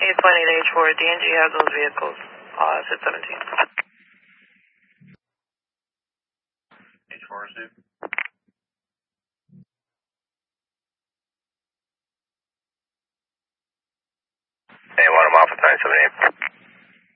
8.8H4, DNG has those vehicles. Sit 17. H4 received. Hey, 1, I'm off at 978.